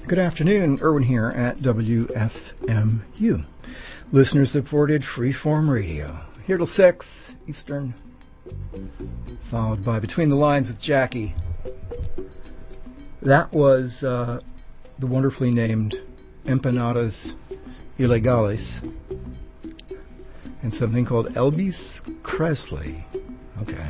Good afternoon, Irwin here at WFMU. Listener-supported freeform radio. Here till 6 Eastern, followed by Between the Lines with Jackie. That was the wonderfully named Empanadas Ilegales and something called Elvis Presley. Okay.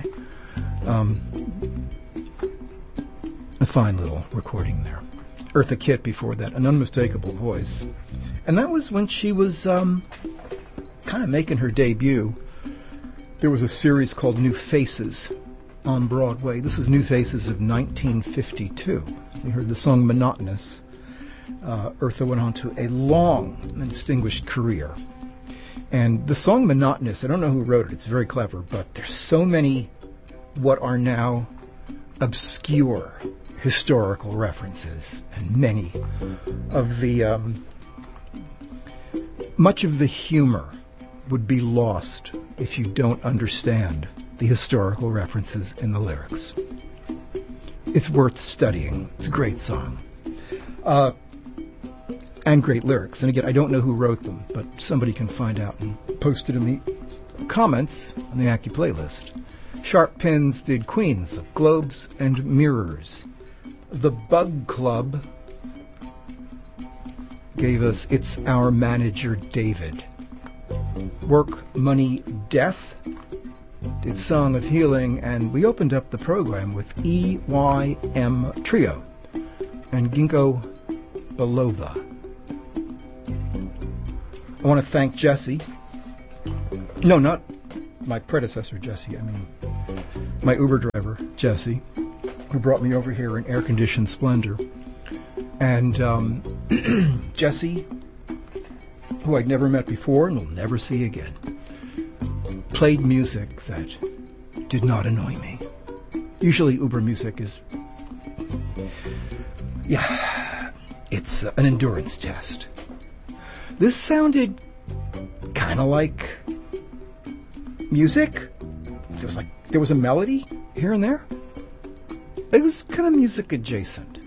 A fine little recording there. Eartha Kitt before that, an unmistakable voice. And that was when she was kind of making her debut. There was a series called New Faces on Broadway. This was New Faces of 1952. We heard the song Monotonous. Eartha went on to a long and distinguished career. And the song Monotonous, I don't know who wrote it, it's very clever, but there's so many what are now obscure historical references, and many of the much of the humor would be lost if you don't understand the historical references in the lyrics. It's worth studying. It's a great song. And great lyrics. And again, I don't know who wrote them, but somebody can find out and post it in the comments on the Aki playlist. Sharp Pins did Queens of Globes and Mirrors. The Bug Club gave us It's Our Manager David. Work, Money, Death did Song of Healing, and we opened up the program with EYM Trio and Ginkgo Biloba. I want to thank Jesse. No, not my predecessor, Jesse. I mean, my Uber driver, Jesse, who brought me over here in air-conditioned splendor. And Jesse, who I'd never met before and will never see again, played music that did not annoy me. Usually Uber music is, it's an endurance test. This sounded kind of like music. There was a melody here and there. It was kind of music adjacent.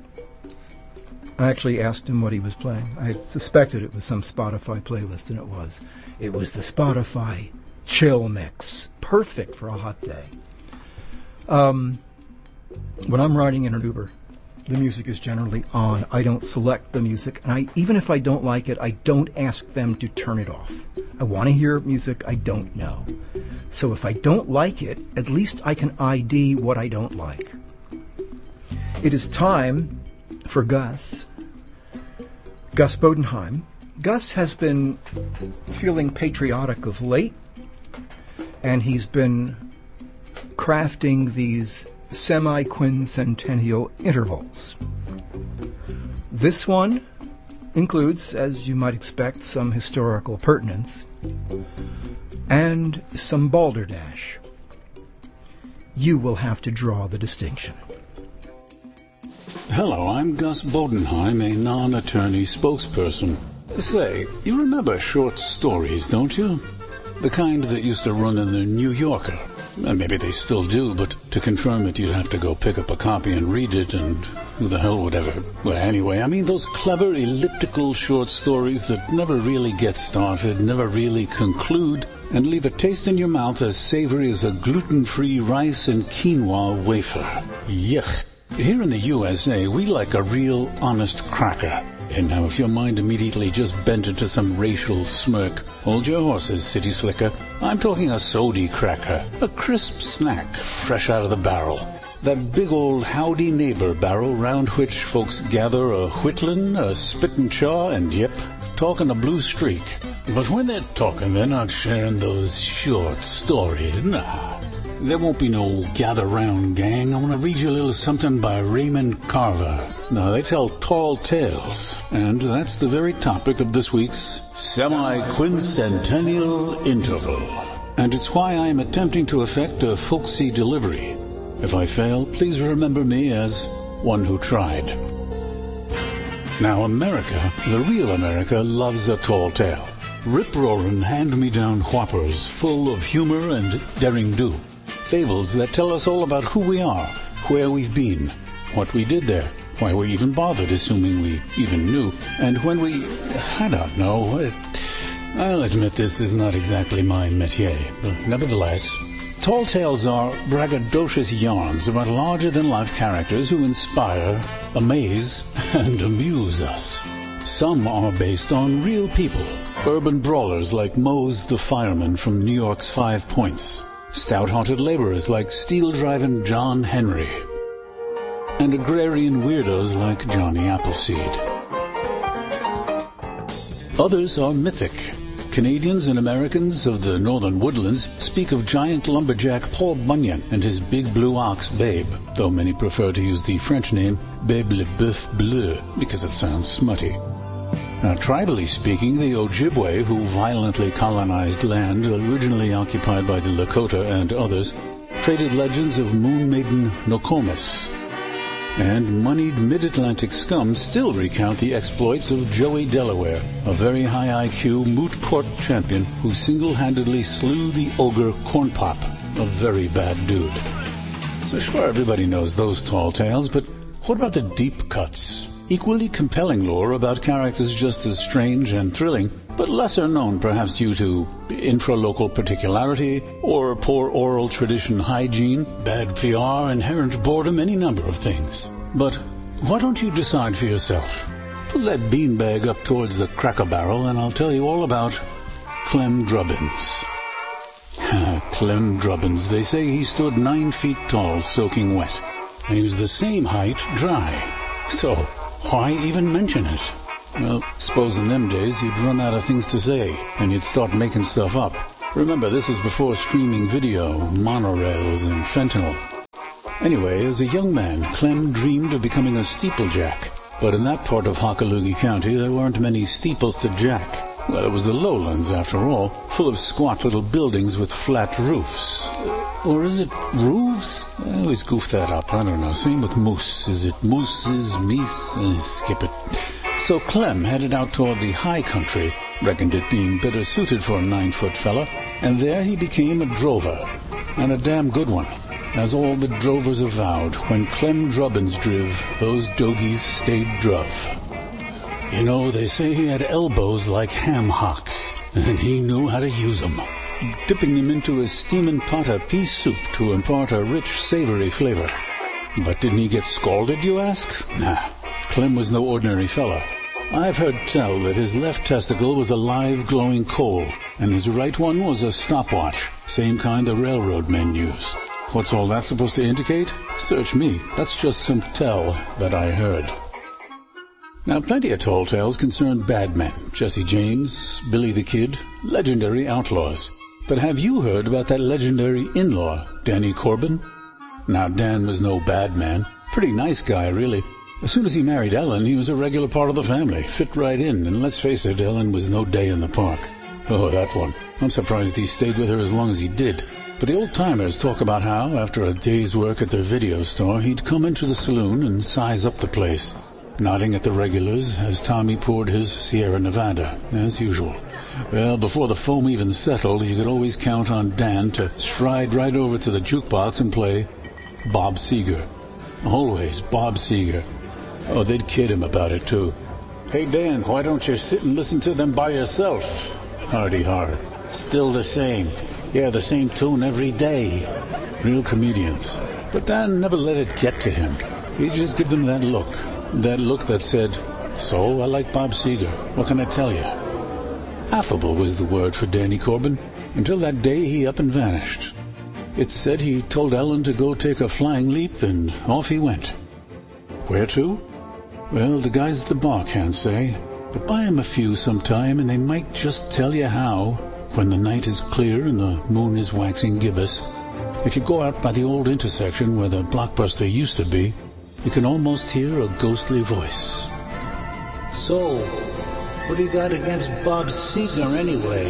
I actually asked him what he was playing. I suspected it was some Spotify playlist, and it was. It was the Spotify Chill Mix. Perfect for a hot day. When I'm riding in an Uber, the music is generally on. I don't select the music, and even if I don't like it, I don't ask them to turn it off. I want to hear music I don't know. So if I don't like it, at least I can ID what I don't like. It is time for Gus Bodenheim. Gus has been feeling patriotic of late, and he's been crafting these semi-quincentennial intervals. This one includes, as you might expect, some historical pertinence and some balderdash. You will have to draw the distinction. Hello, I'm Gus Bodenheim, a non-attorney spokesperson. Say, you remember short stories, don't you? The kind that used to run in the New Yorker. Maybe they still do, but to confirm it, you'd have to go pick up a copy and read it, and who the hell would ever... Well, anyway, I mean those clever elliptical short stories that never really get started, never really conclude, and leave a taste in your mouth as savory as a gluten-free rice and quinoa wafer. Yuck. Here in the USA, we like a real honest cracker. And now if your mind immediately just bent into some racial smirk, hold your horses, city slicker. I'm talking a sody cracker, a crisp snack fresh out of the barrel. That big old howdy neighbor barrel round which folks gather a whittlin', a spittin' chaw, and yep, talking a blue streak. But when they're talking, they're not sharing those short stories, nah. There won't be no gather round gang. I want to read you a little something by Raymond Carver. Now, they tell tall tales, and that's the very topic of this week's semi-quincentennial interval. And it's why I am attempting to effect a folksy delivery. If I fail, please remember me as one who tried. Now, America, the real America, loves a tall tale. Rip-roaring, hand-me-down whoppers full of humor and daring-do. Fables that tell us all about who we are, where we've been, what we did there, why we even bothered, assuming we even knew. And when I don't know. I'll admit this is not exactly my métier, but nevertheless, tall tales are braggadocious yarns about larger-than-life characters who inspire, amaze, and amuse us. Some are based on real people, urban brawlers like Mose the fireman from New York's 5 Points, stout-hearted laborers like steel-driving John Henry, and agrarian weirdos like Johnny Appleseed. Others are mythic. Canadians and Americans of the northern woodlands speak of giant lumberjack Paul Bunyan and his big blue ox Babe, though many prefer to use the French name Babe le Boeuf Bleu because it sounds smutty. Now, tribally speaking, the Ojibwe, who violently colonized land originally occupied by the Lakota and others, traded legends of Moon Maiden Nokomis. And moneyed mid-Atlantic scum still recount the exploits of Joey Delaware, a very high IQ moot court champion who single-handedly slew the ogre Cornpop, a very bad dude. So sure, everybody knows those tall tales, but what about the deep cuts? Equally compelling lore about characters just as strange and thrilling, but lesser known perhaps due to infra-local particularity, or poor oral tradition hygiene, bad PR, inherent boredom, any number of things. But why don't you decide for yourself? Pull that beanbag up towards the Cracker Barrel and I'll tell you all about Clem Drubbins. Clem Drubbins, they say he stood 9 feet tall soaking wet, and he was the same height dry. So, why even mention it? Well, suppose in them days you'd run out of things to say, and you'd start making stuff up. Remember, this is before streaming video, monorails, and fentanyl. Anyway, as a young man, Clem dreamed of becoming a steeplejack. But in that part of Hockaloogie County, there weren't many steeples to jack. Well, it was the lowlands, after all, full of squat little buildings with flat roofs. Or is it roofs? I always goof that up. I don't know. Same with moose. Is it mooses, meese? Skip it. So Clem headed out toward the high country, reckoned it being better suited for a 9-foot fella, and there he became a drover, and a damn good one. As all the drovers avowed, when Clem Drubbins driv, those dogies stayed druv. You know, they say he had elbows like ham hocks, and he knew how to use them, dipping them into a steaming pot of pea soup to impart a rich, savory flavor. But didn't he get scalded, you ask? Nah, Clem was no ordinary fella. I've heard tell that his left testicle was a live, glowing coal, and his right one was a stopwatch, same kind the railroad men use. What's all that supposed to indicate? Search me. That's just some tell that I heard. Now, plenty of tall tales concern bad men, Jesse James, Billy the Kid, legendary outlaws. But have you heard about that legendary in-law, Danny Corbin? Now, Dan was no bad man. Pretty nice guy, really. As soon as he married Ellen, he was a regular part of the family, fit right in, and let's face it, Ellen was no day in the park. Oh, that one. I'm surprised he stayed with her as long as he did. But the old-timers talk about how, after a day's work at their video store, he'd come into the saloon and size up the place, nodding at the regulars as Tommy poured his Sierra Nevada, as usual. Well, before the foam even settled, you could always count on Dan to stride right over to the jukebox and play Bob Seger. Always Bob Seger. Oh, they'd kid him about it, too. Hey, Dan, why don't you sit and listen to them by yourself? Hardy hard. Still the same. Yeah, the same tune every day. Real comedians. But Dan never let it get to him. He'd just give them that look that said, so I like Bob Seger. What can I tell you? Affable was the word for Danny Corbin, until that day he up and vanished. It's said he told Ellen to go take a flying leap, and off he went. Where to? Well, the guys at the bar can't say, but buy 'em a few sometime and they might just tell you how, when the night is clear and the moon is waxing gibbous. If you go out by the old intersection where the Blockbuster used to be, you can almost hear a ghostly voice. So, what do you got against Bob Seger anyway?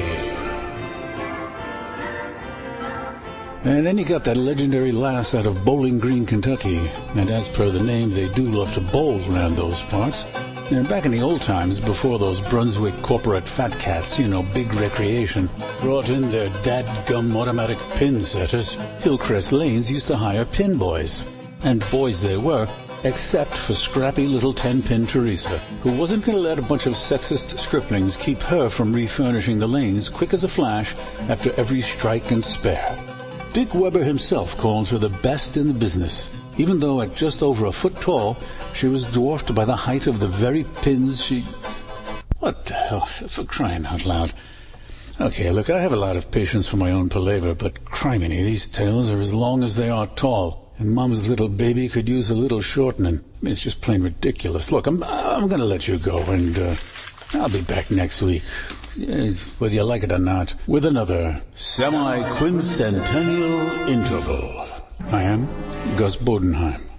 And then you got that legendary lass out of Bowling Green, Kentucky, and as per the name, they do love to bowl around those parts. And back in the old times, before those Brunswick corporate fat cats, big recreation, brought in their dadgum automatic pin setters, Hillcrest Lanes used to hire pin boys. And boys they were, except for scrappy little 10-pin Teresa, who wasn't going to let a bunch of sexist striplings keep her from refurnishing the lanes quick as a flash after every strike and spare. Dick Weber himself called her the best in the business, even though at just over a foot tall, she was dwarfed by the height of the very pins she... What the hell, for crying out loud. Okay, look, I have a lot of patience for my own palaver, but criminy, these tales are as long as they are tall, and Mom's little baby could use a little shortening. I mean, it's just plain ridiculous. Look, I'm going to let you go, and I'll be back next week, whether you like it or not, with another semi-quincentennial interval. I am Gus Bodenheim.